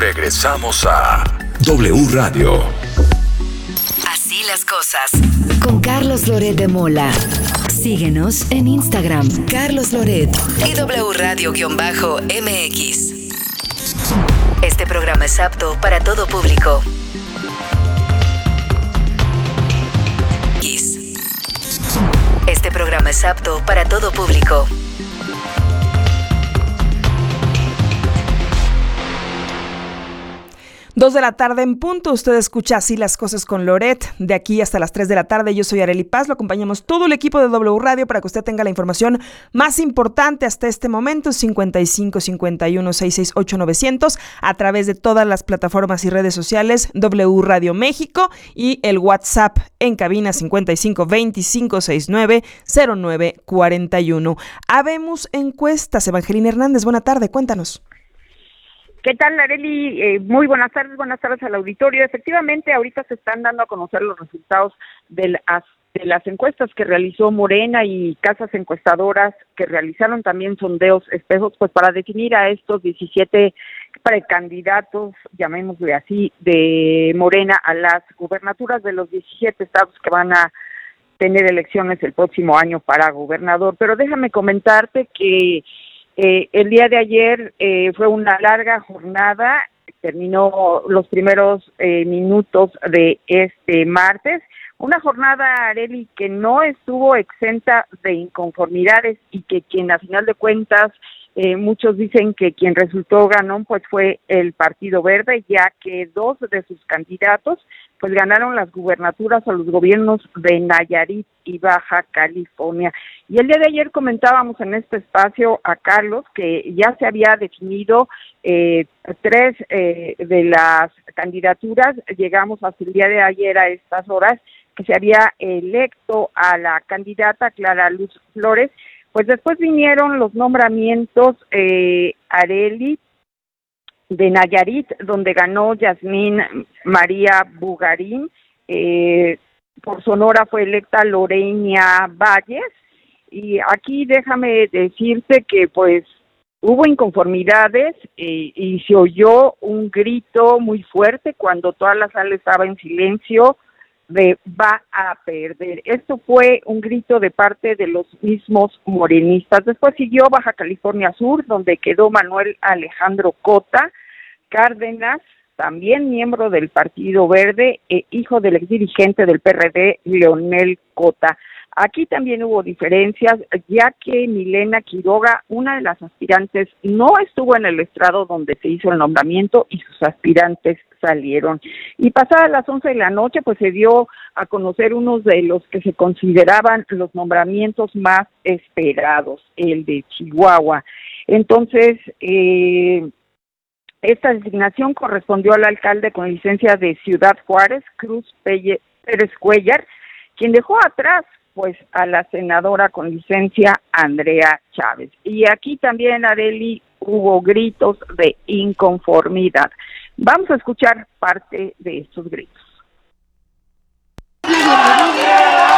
Regresamos a W Radio. Así las cosas. Con Carlos Loret de Mola. Síguenos en Instagram, Carlos Loret y W Radio-MX. Este programa es apto para todo público. Este programa es apto para todo público. Dos de la tarde en punto, usted escucha Así las cosas con Loret, de aquí hasta las 3 de la tarde. Yo soy Arely Paz, lo acompañamos todo el equipo de W Radio para que usted tenga la información más importante hasta este momento, 55 51 668 900, a través de todas las plataformas y redes sociales, W Radio México, y el WhatsApp en cabina 55 25 69 09 41. Habemos encuestas. Evangelina Hernández, buena tarde, cuéntanos. ¿Qué tal, Arely? Muy buenas tardes al auditorio. Efectivamente, ahorita se están dando a conocer los resultados de las encuestas que realizó Morena y casas encuestadoras que realizaron también sondeos espejos, pues para definir a estos 17 precandidatos, llamémosle así, de Morena a las gubernaturas de los 17 estados que van a tener elecciones el próximo año para gobernador. Pero déjame comentarte que el día de ayer fue una larga jornada, terminó los primeros minutos de este martes, una jornada, Arely, que no estuvo exenta de inconformidades y que quien a final de cuentas, muchos dicen que quien resultó ganón pues fue el Partido Verde, ya que dos de sus candidatos pues ganaron las gubernaturas a los gobiernos de Nayarit y Baja California. Y el día de ayer comentábamos en este espacio a Carlos que ya se había definido tres de las candidaturas. Llegamos hasta el día de ayer a estas horas que se había electo a la candidata Clara Luz Flores. Pues después vinieron los nombramientos, Arely, de Nayarit, donde ganó Yasmín María Bugarín. Por Sonora fue electa Lorena Valles. Y aquí déjame decirte que pues hubo inconformidades y se oyó un grito muy fuerte cuando toda la sala estaba en silencio de va a perder. Esto fue un grito de parte de los mismos morenistas. Después siguió Baja California Sur, donde quedó Manuel Alejandro Cota Cárdenas, también miembro del Partido Verde, hijo del exdirigente del PRD, Leonel Cota. Aquí también hubo diferencias, ya que Milena Quiroga, una de las aspirantes, no estuvo en el estrado donde se hizo el nombramiento y sus aspirantes salieron. Y pasadas las 11 de la noche, pues se dio a conocer unos de los que se consideraban los nombramientos más esperados, el de Chihuahua. Entonces, esta designación correspondió al alcalde con licencia de Ciudad Juárez, Cruz Pérez Cuellar, quien dejó atrás pues a la senadora con licencia Andrea Chávez. Y aquí también, Arely, hubo gritos de inconformidad. Vamos a escuchar parte de estos gritos. Bienvenidos